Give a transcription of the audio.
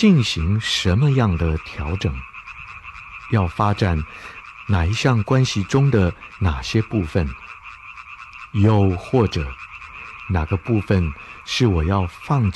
进行什么样的调整？要发展哪一项关系中的哪些部分？又或者哪个部分是我要放弃